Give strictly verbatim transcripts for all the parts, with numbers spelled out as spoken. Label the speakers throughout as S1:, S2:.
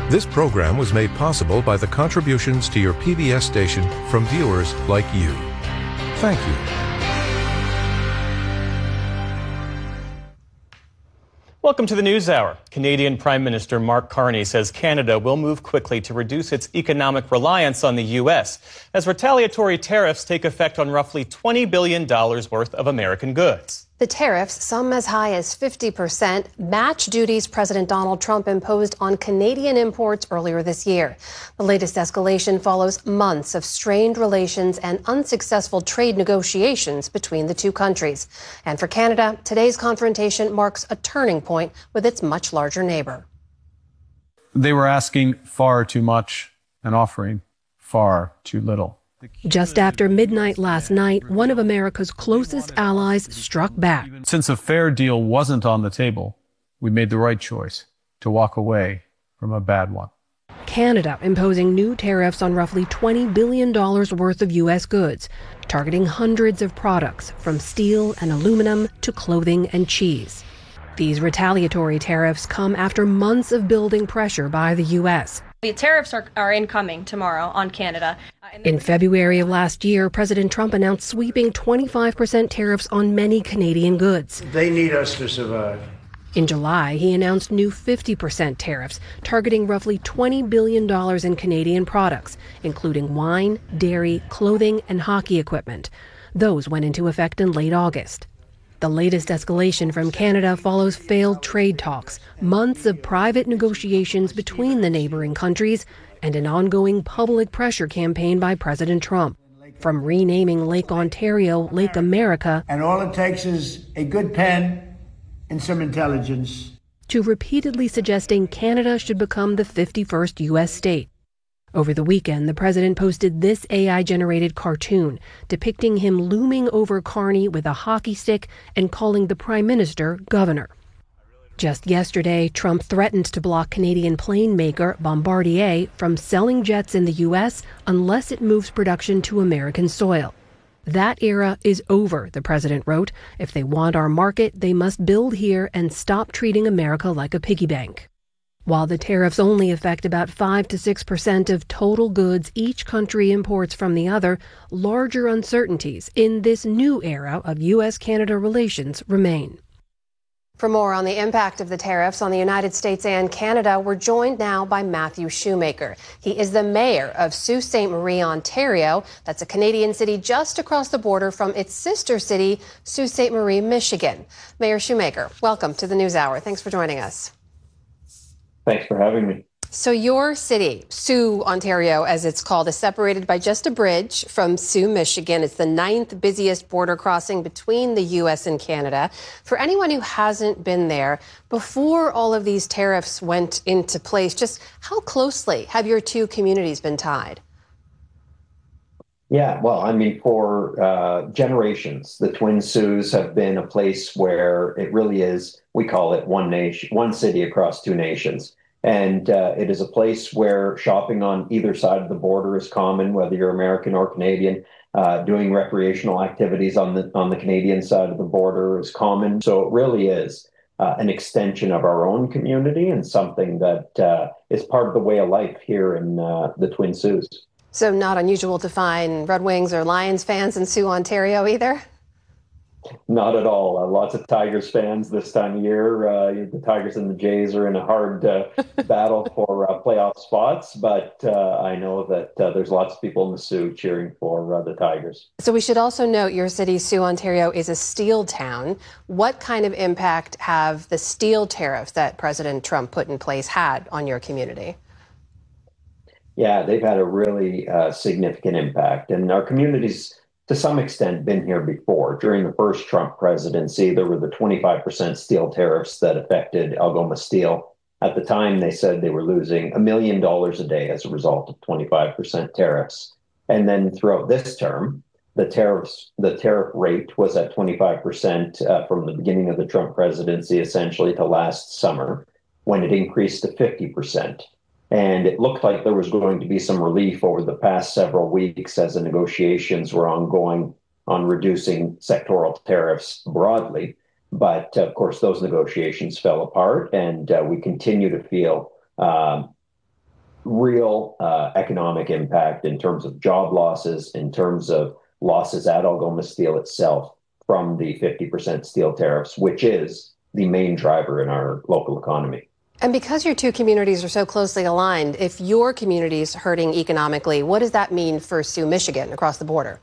S1: This program was made possible by the contributions to your P B S station from viewers like you. Thank you.
S2: Welcome to the News Hour. Canadian Prime Minister Mark Carney says Canada will move quickly to reduce its economic reliance on the U S as retaliatory tariffs take effect on roughly twenty billion dollars worth of American goods.
S3: The tariffs, some as high as fifty percent, match duties President Donald Trump imposed on Canadian imports earlier this year. The latest escalation follows months of strained relations and unsuccessful trade negotiations between the two countries. And for Canada, today's confrontation marks a turning point with its much larger neighbor.
S4: They were asking far too much and offering far too little.
S3: Just after midnight last night, one of America's closest allies struck back.
S4: Since a fair deal wasn't on the table, we made the right choice to walk away from a bad one.
S3: Canada imposing new tariffs on roughly twenty billion dollars worth of U S goods, targeting hundreds of products from steel and aluminum to clothing and cheese. These retaliatory tariffs come after months of building pressure by the U S.
S5: The tariffs are, are incoming tomorrow on Canada.
S3: In February of last year, President Trump announced sweeping twenty-five percent tariffs on many Canadian goods.
S6: They need us to survive.
S3: In July, he announced new fifty percent tariffs, targeting roughly twenty billion dollars in Canadian products, including wine, dairy, clothing, and hockey equipment. Those went into effect in late August. The latest escalation from Canada follows failed trade talks, months of private negotiations between the neighboring countries, and an ongoing public pressure campaign by President Trump. From renaming Lake Ontario Lake America,
S6: and all it takes is a good pen and some intelligence,
S3: to repeatedly suggesting Canada should become the fifty-first U S state. Over the weekend, the president posted this A I-generated cartoon depicting him looming over Carney with a hockey stick and calling the prime minister governor. Just yesterday, Trump threatened to block Canadian plane maker Bombardier from selling jets in the U S unless it moves production to American soil. That era is over, the president wrote. If they want our market, they must build here and stop treating America like a piggy bank. While the tariffs only affect about five to six percent of total goods each country imports from the other, larger uncertainties in this new era of U S Canada relations remain. For more on the impact of the tariffs on the United States and Canada, we're joined now by Matthew Shoemaker. He is the mayor of Sault Ste. Marie, Ontario. That's a Canadian city just across the border from its sister city, Sault Ste. Marie, Michigan. Mayor Shoemaker, welcome to the News Hour. Thanks for joining us.
S7: Thanks for having me.
S3: So your city, Sault, Ontario, as it's called, is separated by just a bridge from Sault, Michigan. It's the ninth busiest border crossing between the U S and Canada. For anyone who hasn't been there, before all of these tariffs went into place, just how closely have your two communities been tied?
S7: Yeah, well, I mean, for uh, generations, the Twin Saults have been a place where it really is, we call it one nation, one city across two nations. And uh, it is a place where shopping on either side of the border is common, whether you're American or Canadian. Uh, doing recreational activities on the on the Canadian side of the border is common. So it really is uh, an extension of our own community and something that uh, is part of the way of life here in uh, the Twin Saults.
S3: So not unusual to find Red Wings or Lions fans in Sault, Ontario either?
S7: Not at all. Uh, lots of Tigers fans this time of year. Uh, the Tigers and the Jays are in a hard uh, battle for uh, playoff spots, but uh, I know that uh, there's lots of people in the Sault cheering for uh, the Tigers.
S3: So we should also note your city, Sault, Ontario, is a steel town. What kind of impact have the steel tariffs that President Trump put in place had on your community?
S7: Yeah, they've had a really uh, significant impact, and our communities, to some extent, been here before. During the first Trump presidency, there were the twenty-five percent steel tariffs that affected Algoma Steel. At the time, they said they were losing a million dollars a day as a result of twenty-five percent tariffs. And then throughout this term, the tariffs, the tariff rate was at twenty-five percent uh, from the beginning of the Trump presidency, essentially to last summer, when it increased to fifty percent. And it looked like there was going to be some relief over the past several weeks as the negotiations were ongoing on reducing sectoral tariffs broadly. But of course, those negotiations fell apart, and uh, we continue to feel um, real uh, economic impact in terms of job losses, in terms of losses at Algoma Steel itself from the fifty percent steel tariffs, which is the main driver in our local economy.
S8: And because your two communities are so closely aligned, if your community is hurting economically, what does that mean for Sioux, Michigan, across the border?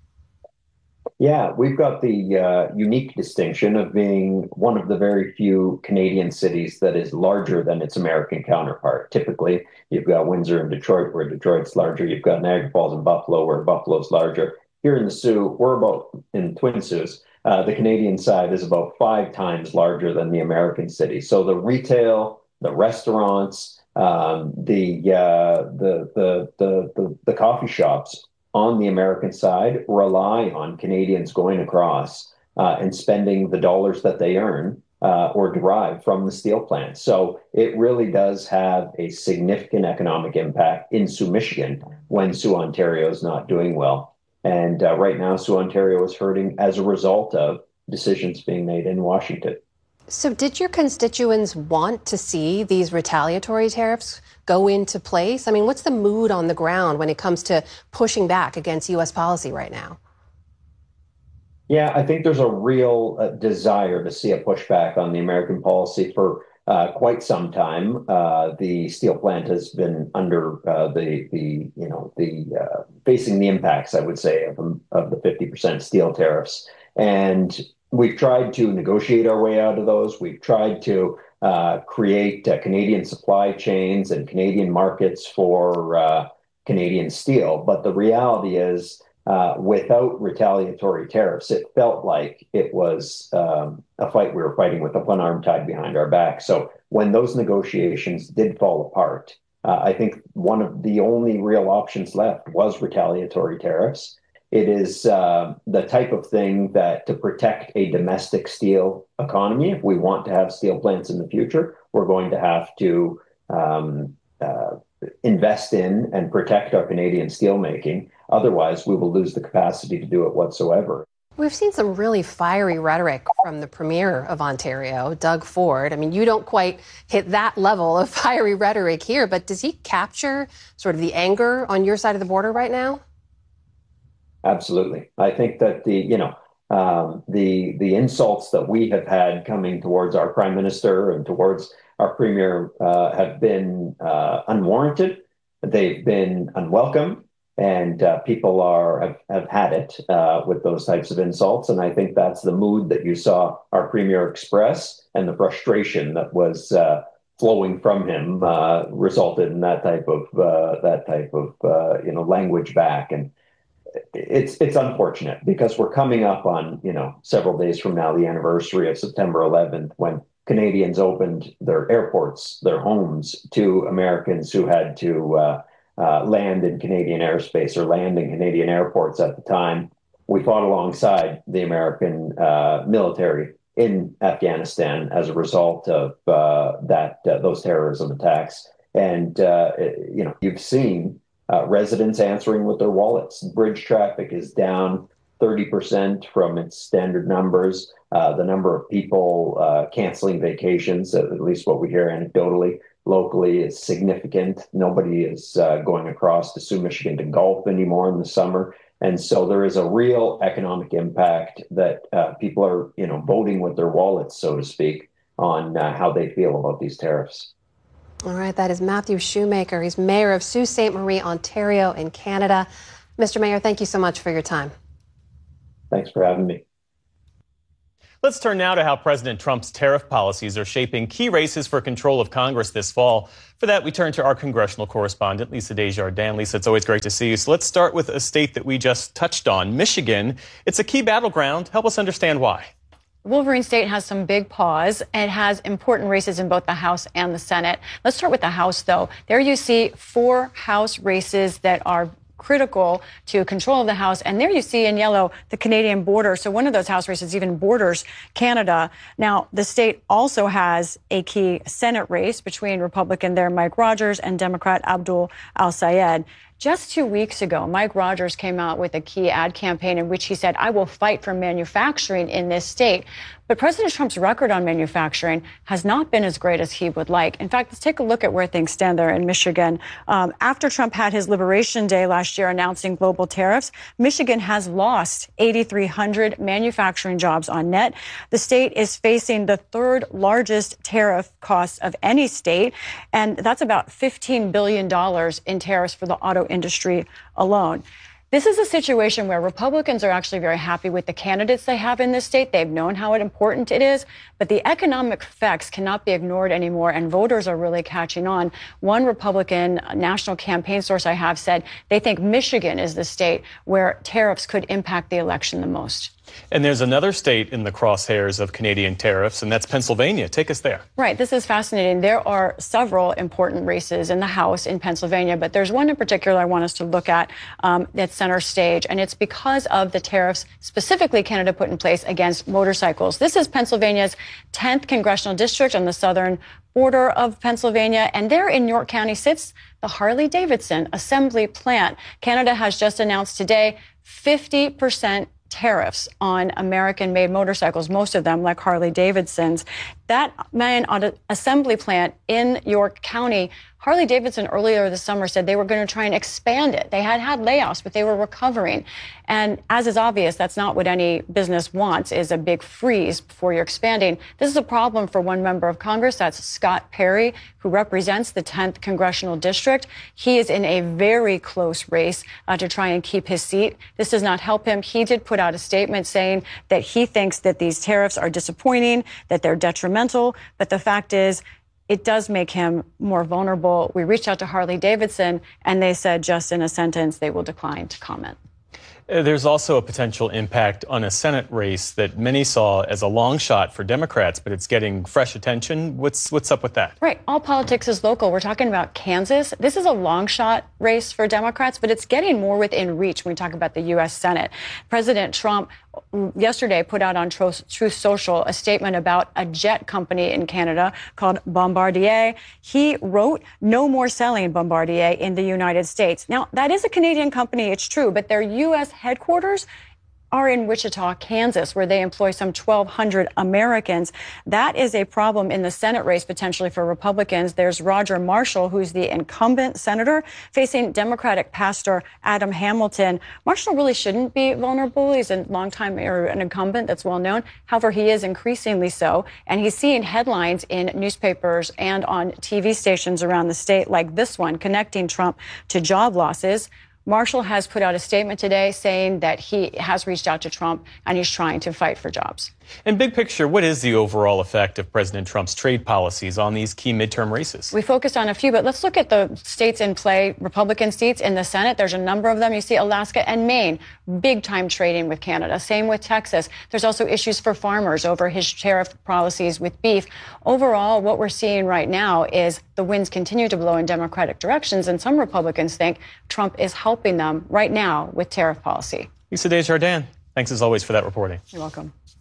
S7: Yeah, we've got the uh, unique distinction of being one of the very few Canadian cities that is larger than its American counterpart. Typically, you've got Windsor and Detroit, where Detroit's larger. You've got Niagara Falls and Buffalo, where Buffalo's larger. Here in the Sioux, we're about, in Twin Sioux, uh, the Canadian side is about five times larger than the American city. So the retail, the restaurants, um, the, uh, the, the, the, the, the coffee shops on the American side rely on Canadians going across uh, and spending the dollars that they earn uh, or derive from the steel plant. So it really does have a significant economic impact in Sioux, Michigan, when Sioux, Ontario is not doing well. And uh, right now, Sioux, Ontario is hurting as a result of decisions being made in Washington.
S8: So did your constituents want to see these retaliatory tariffs go into place? I mean, what's the mood on the ground when it comes to pushing back against U S policy right now?
S7: Yeah, I think there's a real uh, desire to see a pushback on the American policy for uh, quite some time. Uh, the steel plant has been under uh, the the you know the uh, facing the impacts, I would say, of of the fifty percent steel tariffs, and we've tried to negotiate our way out of those. We've tried to uh, create uh, Canadian supply chains and Canadian markets for uh, Canadian steel. But the reality is, uh, without retaliatory tariffs, it felt like it was um, a fight we were fighting with one arm tied behind our back. So when those negotiations did fall apart, uh, I think one of the only real options left was retaliatory tariffs. It is uh, the type of thing that, to protect a domestic steel economy, if we want to have steel plants in the future, we're going to have to um, uh, invest in and protect our Canadian steelmaking. Otherwise, we will lose the capacity to do it whatsoever.
S8: We've seen some really fiery rhetoric from the Premier of Ontario, Doug Ford. I mean, you don't quite hit that level of fiery rhetoric here, but does he capture sort of the anger on your side of the border right now?
S7: Absolutely. I think that the, you know, um, the the insults that we have had coming towards our prime minister and towards our premier uh, have been uh, unwarranted. They've been unwelcome, and uh, people are have, have had it uh, with those types of insults. And I think that's the mood that you saw our premier express, and the frustration that was uh, flowing from him uh, resulted in that type of uh, that type of uh, you know language back. And It's it's unfortunate because we're coming up on, you know, several days from now, the anniversary of September eleventh, when Canadians opened their airports, their homes to Americans who had to uh, uh, land in Canadian airspace or land in Canadian airports at the time. We fought alongside the American uh, military in Afghanistan as a result of uh, that uh, those terrorism attacks. And, uh, you know, you've seen Uh, residents answering with their wallets. Bridge traffic is down thirty percent from its standard numbers. Uh, the number of people uh, canceling vacations, at least what we hear anecdotally, locally, is significant. Nobody is uh, going across to Sioux, Michigan to golf anymore in the summer. And so there is a real economic impact that uh, people are, you know, voting with their wallets, so to speak, on uh, how they feel about these tariffs.
S8: All right, that is Matthew Shoemaker. He's mayor of Sault Ste. Marie, Ontario, in Canada. Mister Mayor, thank you so much for your time.
S7: Thanks for having me.
S2: Let's turn now to how President Trump's tariff policies are shaping key races for control of Congress this fall. For that, we turn to our congressional correspondent, Lisa Desjardins. Lisa, it's always great to see you. So let's start with a state that we just touched on, Michigan. It's a key battleground. Help us understand why.
S9: Wolverine State has some big paws. It has important races in both the House and the Senate. Let's start with the House, though. There you see four House races that are critical to control of the House. And there you see in yellow the Canadian border. So one of those House races even borders Canada. Now, the state also has a key Senate race between Republican there Mike Rogers and Democrat Abdul Al-Sayed. Just two weeks ago, Mike Rogers came out with a key ad campaign in which he said, I will fight for manufacturing in this state. But President Trump's record on manufacturing has not been as great as he would like. In fact, let's take a look at where things stand there in Michigan. Um, after Trump had his Liberation Day last year announcing global tariffs, Michigan has lost eight thousand three hundred manufacturing jobs on net. The state is facing the third largest tariff costs of any state, and that's about fifteen billion dollars in tariffs for the auto industry alone. This is a situation where Republicans are actually very happy with the candidates they have in this state. They've known how important it is, but the economic effects cannot be ignored anymore, and voters are really catching on. One Republican national campaign source I have said they think Michigan is the state where tariffs could impact the election the most.
S2: And there's another state in the crosshairs of Canadian tariffs, and that's Pennsylvania. Take us there.
S9: Right. This is fascinating. There are several important races in the House in Pennsylvania, but there's one in particular I want us to look at um, at center stage, and it's because of the tariffs specifically Canada put in place against motorcycles. This is Pennsylvania's tenth congressional district on the southern border of Pennsylvania, and there in York County sits the Harley-Davidson assembly plant. Canada has just announced today fifty percent tariffs on American-made motorcycles, most of them like Harley-Davidsons. That main assembly plant in York County, Harley-Davidson earlier this summer said they were going to try and expand it. They had had layoffs, but they were recovering. And as is obvious, that's not what any business wants, is a big freeze before you're expanding. This is a problem for one member of Congress. That's Scott Perry, who represents the tenth congressional district. He is in a very close race uh, to try and keep his seat. This does not help him. He did put out a statement saying that he thinks that these tariffs are disappointing, that they're detrimental. But the fact is, it does make him more vulnerable. We reached out to Harley-Davidson, and they said just in a sentence they will decline to comment.
S2: There's also a potential impact on a Senate race that many saw as a long shot for Democrats, but it's getting fresh attention. What's what's up with that?
S9: Right. All politics is local. We're talking about Kansas. This is a long shot race for Democrats, but it's getting more within reach when we talk about the U S Senate. President Trump yesterday put out on Truth Social a statement about a jet company in Canada called Bombardier. He wrote, no more selling Bombardier in the United States. Now, that is a Canadian company, it's true, but their U S headquarters are in Wichita, Kansas, where they employ some twelve hundred Americans. That is a problem in the Senate race potentially for Republicans. There's Roger Marshall, who's the incumbent senator, facing Democratic pastor Adam Hamilton. Marshall really shouldn't be vulnerable. He's a longtime or an incumbent that's well known. However, he is increasingly so, and he's seeing headlines in newspapers and on T V stations around the state like this one, connecting Trump to job losses. Marshall has put out a statement today saying that he has reached out to Trump and he's trying to fight for jobs.
S2: In big picture, what is the overall effect of President Trump's trade policies on these key midterm races?
S9: We focused on a few, but let's look at the states in play, Republican seats in the Senate. There's a number of them. You see Alaska and Maine, big time trading with Canada. Same with Texas. There's also issues for farmers over his tariff policies with beef. Overall, what we're seeing right now is the winds continue to blow in Democratic directions, and some Republicans think Trump is helping them right now with tariff policy.
S2: Lisa Desjardins, thanks as always for that reporting.
S9: You're welcome.